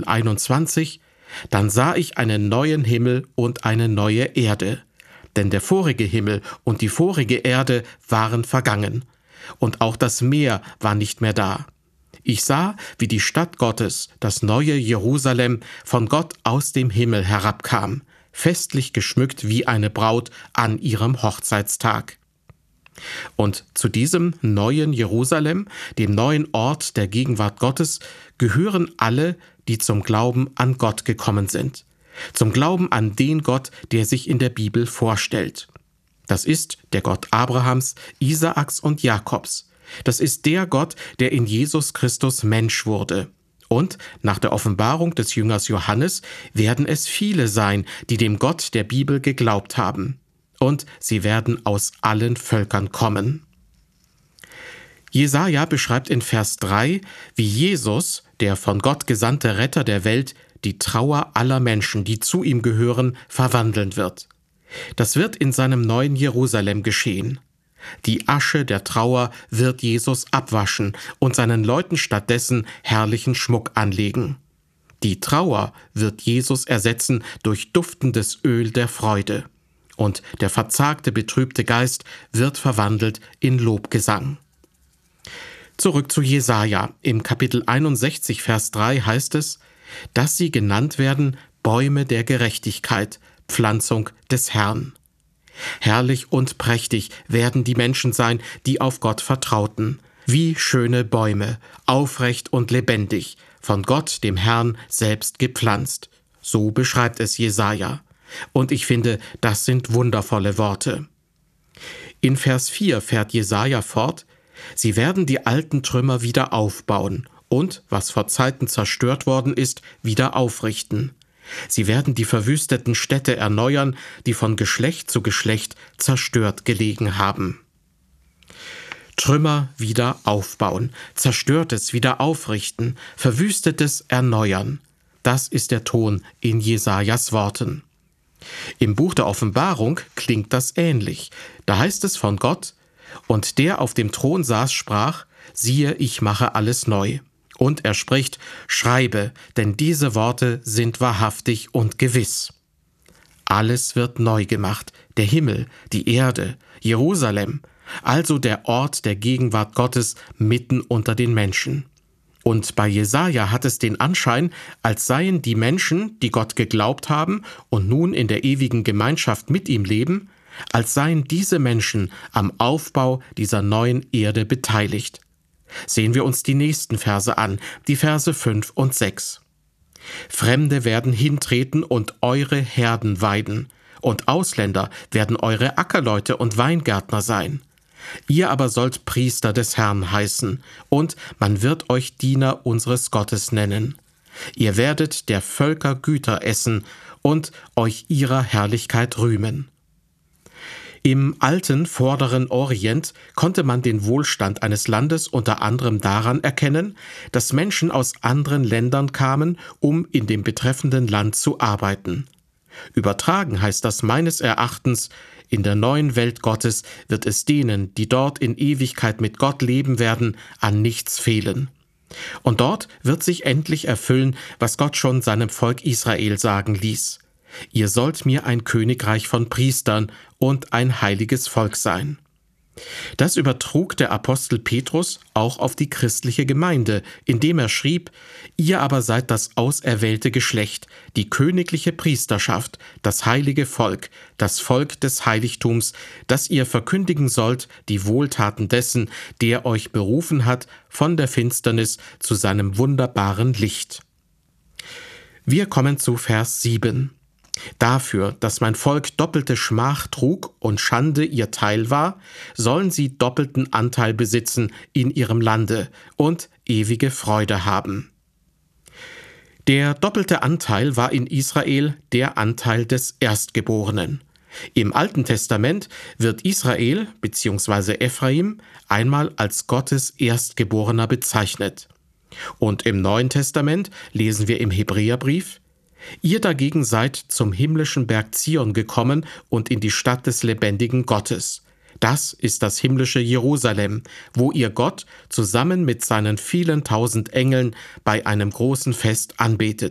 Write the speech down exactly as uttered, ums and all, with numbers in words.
Kapitel einundzwanzig: Dann sah ich einen neuen Himmel und eine neue Erde. Denn der vorige Himmel und die vorige Erde waren vergangen, und auch das Meer war nicht mehr da. Ich sah, wie die Stadt Gottes, das neue Jerusalem, von Gott aus dem Himmel herabkam, festlich geschmückt wie eine Braut an ihrem Hochzeitstag. Und zu diesem neuen Jerusalem, dem neuen Ort der Gegenwart Gottes, gehören alle, die zum Glauben an Gott gekommen sind. Zum Glauben an den Gott, der sich in der Bibel vorstellt. Das ist der Gott Abrahams, Isaaks und Jakobs. Das ist der Gott, der in Jesus Christus Mensch wurde. Und nach der Offenbarung des Jüngers Johannes werden es viele sein, die dem Gott der Bibel geglaubt haben. Und sie werden aus allen Völkern kommen. Jesaja beschreibt in Vers drei, wie Jesus, der von Gott gesandte Retter der Welt, die Trauer aller Menschen, die zu ihm gehören, verwandeln wird. Das wird in seinem neuen Jerusalem geschehen. Die Asche der Trauer wird Jesus abwaschen und seinen Leuten stattdessen herrlichen Schmuck anlegen. Die Trauer wird Jesus ersetzen durch duftendes Öl der Freude. Und der verzagte, betrübte Geist wird verwandelt in Lobgesang. Zurück zu Jesaja. Im Kapitel einundsechzig, Vers drei heißt es, dass sie genannt werden Bäume der Gerechtigkeit, Pflanzung des Herrn. Herrlich und prächtig werden die Menschen sein, die auf Gott vertrauten, wie schöne Bäume, aufrecht und lebendig, von Gott, dem Herrn, selbst gepflanzt. So beschreibt es Jesaja. Und ich finde, das sind wundervolle Worte. In Vers vier fährt Jesaja fort: Sie werden die alten Trümmer wieder aufbauen und, was vor Zeiten zerstört worden ist, wieder aufrichten. Sie werden die verwüsteten Städte erneuern, die von Geschlecht zu Geschlecht zerstört gelegen haben. Trümmer wieder aufbauen, Zerstörtes wieder aufrichten, Verwüstetes erneuern. Das ist der Ton in Jesajas Worten. Im Buch der Offenbarung klingt das ähnlich. Da heißt es von Gott: Und der auf dem Thron saß, sprach: Siehe, ich mache alles neu. Und er spricht: Schreibe, denn diese Worte sind wahrhaftig und gewiss. Alles wird neu gemacht, der Himmel, die Erde, Jerusalem, also der Ort der Gegenwart Gottes mitten unter den Menschen. Und bei Jesaja hat es den Anschein, als seien die Menschen, die Gott geglaubt haben und nun in der ewigen Gemeinschaft mit ihm leben, als seien diese Menschen am Aufbau dieser neuen Erde beteiligt. Sehen wir uns die nächsten Verse an, die Verse fünf und sechs. Fremde werden hintreten und eure Herden weiden, und Ausländer werden eure Ackerleute und Weingärtner sein. Ihr aber sollt Priester des Herrn heißen, und man wird euch Diener unseres Gottes nennen. Ihr werdet der Völker Güter essen und euch ihrer Herrlichkeit rühmen. Im alten Vorderen Orient konnte man den Wohlstand eines Landes unter anderem daran erkennen, dass Menschen aus anderen Ländern kamen, um in dem betreffenden Land zu arbeiten. Übertragen heißt das meines Erachtens: In der neuen Welt Gottes wird es denen, die dort in Ewigkeit mit Gott leben werden, an nichts fehlen. Und dort wird sich endlich erfüllen, was Gott schon seinem Volk Israel sagen ließ: Ihr sollt mir ein Königreich von Priestern und ein heiliges Volk sein. Das übertrug der Apostel Petrus auch auf die christliche Gemeinde, indem er schrieb: Ihr aber seid das auserwählte Geschlecht, die königliche Priesterschaft, das heilige Volk, das Volk des Heiligtums, das ihr verkündigen sollt die Wohltaten dessen, der euch berufen hat von der Finsternis zu seinem wunderbaren Licht. Wir kommen zu Vers sieben. Dafür, dass mein Volk doppelte Schmach trug und Schande ihr Teil war, sollen sie doppelten Anteil besitzen in ihrem Lande und ewige Freude haben. Der doppelte Anteil war in Israel der Anteil des Erstgeborenen. Im Alten Testament wird Israel bzw. Ephraim einmal als Gottes Erstgeborener bezeichnet. Und im Neuen Testament lesen wir im Hebräerbrief: Ihr dagegen seid zum himmlischen Berg Zion gekommen und in die Stadt des lebendigen Gottes. Das ist das himmlische Jerusalem, wo ihr Gott zusammen mit seinen vielen tausend Engeln bei einem großen Fest anbetet.